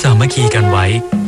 สามัคคีกันไว้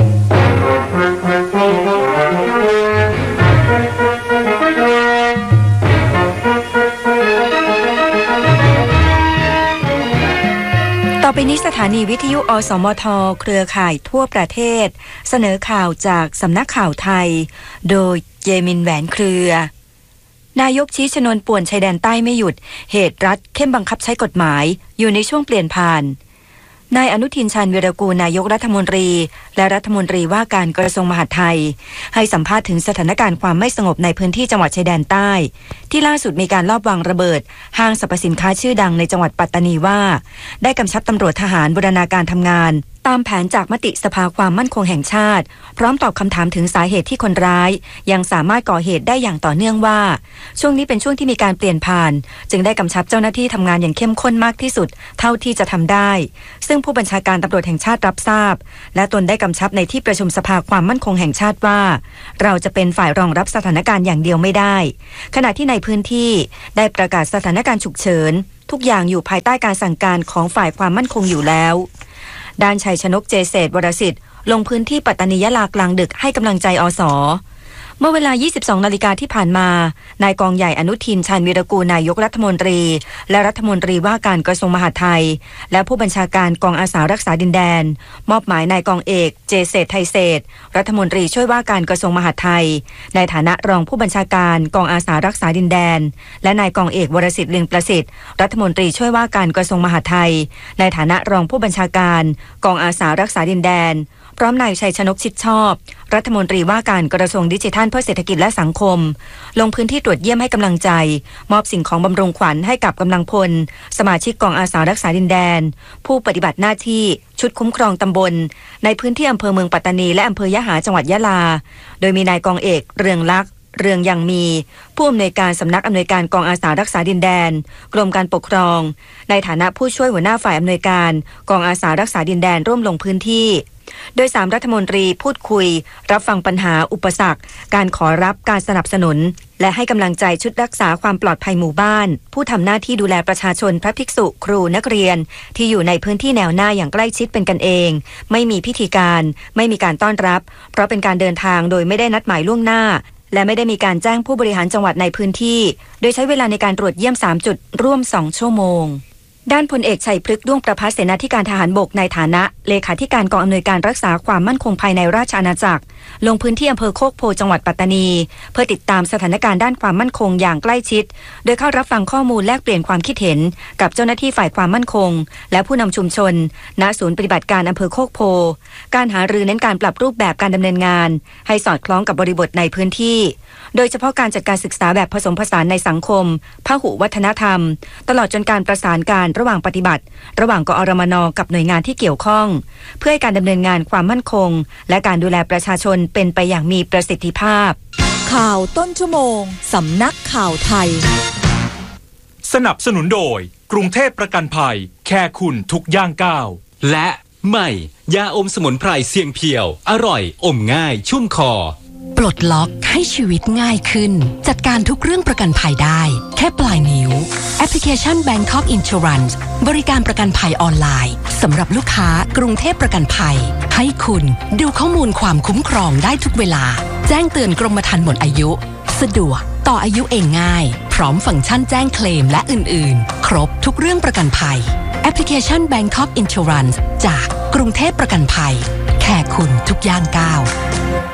ต่อไปนี้สถานีวิทยุอสมทเครือข่ายทั่วประเทศเสนอข่าวจากสำนักข่าวไทยโดยเยมินแหวนเครือนายกชี้ชนวนป่วนชายแดนใต้ไม่หยุดเหตุรัฐเข้มบังคับใช้กฎหมายอยู่ในช่วงเปลี่ยนผ่านนายอนุทินชาญวีรกูลนายกรัฐมนตรีและรัฐมนตรีว่าการกระทรวงมหาดไทยให้สัมภาษณ์ถึงสถานการณ์ความไม่สงบในพื้นที่จังหวัดชายแดนใต้ที่ล่าสุดมีการลอบวางระเบิดห้างสรรพสินค้าชื่อดังในจังหวัดปัตตานีว่าได้กำชับตำรวจทหารบูรณาการทำงานตามแผนจากมติสภาความมั่นคงแห่งชาติพร้อมตอบคำถามถึงสาเหตุที่คนร้ายยังสามารถก่อเหตุได้อย่างต่อเนื่องว่าช่วงนี้เป็นช่วงที่มีการเปลี่ยนผ่านจึงได้กำชับเจ้าหน้าที่ทำงานอย่างเข้มข้นมากที่สุดเท่าที่จะทำได้ซึ่งผู้บัญชาการตำรวจแห่งชาติรับทราบและตนได้กำชับในที่ประชุมสภาความมั่นคงแห่งชาติว่าเราจะเป็นฝ่ายรองรับสถานการณ์อย่างเดียวไม่ได้ขณะที่ในพื้นที่ได้ประกาศสถานการณ์ฉุกเฉินทุกอย่างอยู่ภายใต้การสั่งการของฝ่ายความมั่นคงอยู่แล้วด้านชัยชนกเจเศษวรสิทธิ์ลงพื้นที่ปัตตานียะลากลางดึกให้กำลังใจอส.เมื่อเวลา 22 นาฬิกาที่ผ่านมานายกองใหญ่อนุทินชาญวีรกูลนายกรัฐมนตรีและรัฐมนตรีว่าการกระทรวงมหาดไทยและผู้บัญชาการกองอาสารักษาดินแดนมอบหมายนายกองเอกเจเศษไทยเศษรัฐมนตรีช่วยว่าการกระทรวงมหาดไทยในฐานะรองผู้บัญชาการกองอาสารักษาดินแดนและนายกองเอกวรสิทธิ์เลียงประสิทธิ์รัฐมนตรีช่วยว่าการกระทรวงมหาดไทยในฐานะรองผู้บัญชาการกองอาสารักษาดินแดนพร้อมนายชัยชนกชิดชอบรัฐมนตรีว่าการกระทรวงดิจิทัลเพื่อเศรษฐกิจและสังคมลงพื้นที่ตรวจเยี่ยมให้กำลังใจมอบสิ่งของบำรุงขวัญให้กับกำลังพลสมาชิกกองอาสารักษาดินแดนผู้ปฏิบัติหน้าที่ชุดคุ้มครองตำบลในพื้นที่อำเภอเมืองปัตตานีและอำเภอยะหาจังหวัดยะลาโดยมีนายกองเอกเรืองลักษณ์เรืองยังมีผู้อำนวยการสำนักอำนวยการกองอาสารักษาดินแดนกรมการปกครองในฐานะผู้ช่วยหัวหน้าฝ่ายอำนวยการกองอาสารักษาดินแดนร่วมลงพื้นที่โดย3รัฐมนตรีพูดคุยรับฟังปัญหาอุปสรรคการขอรับการสนับสนุนและให้กำลังใจชุดรักษาความปลอดภัยหมู่บ้านผู้ทำหน้าที่ดูแลประชาชนพระภิกษุครูนักเรียนที่อยู่ในพื้นที่แนวหน้าอย่างใกล้ชิดเป็นกันเองไม่มีพิธีการไม่มีการต้อนรับเพราะเป็นการเดินทางโดยไม่ได้นัดหมายล่วงหน้าและไม่ได้มีการแจ้งผู้บริหารจังหวัดในพื้นที่โดยใช้เวลาในการตรวจเยี่ยม3จุดร่วม2ชั่วโมงด้านพลเอกชัยพฤกษ์ด้วงประภัสเสนาธิการทหารบกในฐานะเลขาธิการกองอำนวยการรักษาความมั่นคงภายในราชอาณาจักรลงพื้นที่อำเภอโคกโพจังหวัดปัตตานีเพื่อติดตามสถานการณ์ด้านความมั่นคงอย่างใกล้ชิดโดยเข้ารับฟังข้อมูลแลกเปลี่ยนความคิดเห็นกับเจ้าหน้าที่ฝ่ายความมั่นคงและผู้นำชุมชนณศูนย์ปฏิบัติการอำเภอโคกโพการหารือเน้นการปรับรูปแบบการดำเนินงานให้สอดคล้องกับบริบทในพื้นที่โดยเฉพาะการจัดการศึกษาแบบผสมผสานในสังคมพหุวัฒนธรรมตลอดจนการประสานการระหว่างปฏิบัติระหว่างกอรมน.กับหน่วยงานที่เกี่ยวข้องเพื่อให้การดำเนินงานความมั่นคงและการดูแลประชาชนเป็นไปอย่างมีประสิทธิภาพข่าวต้นชั่วโมงสำนักข่าวไทยสนับสนุนโดยกรุงเทพประกันภัยแค่คุณทุกย่างก้าวและใหม่ยาอมสมุนไพรเสียงเพียวอร่อยอมง่ายชุ่มคอปลดล็อกให้ชีวิตง่ายขึ้นจัดการทุกเรื่องประกันภัยได้แค่ปลายนิ้วแอปพลิเคชัน Bangkok Insurance บริการประกันภัยออนไลน์สำหรับลูกค้ากรุงเทพประกันภัยให้คุณดูข้อมูลความคุ้มครองได้ทุกเวลาแจ้งเตือนกรมธรรม์หมดอายุสะดวกต่ออายุเองง่ายพร้อมฟังก์ชันแจ้งเคลมและอื่นๆครบทุกเรื่องประกันภัยแอปพลิเคชัน Bangkok Insurance จากกรุงเทพประกันภัยแค่คุณทุกย่างก้าว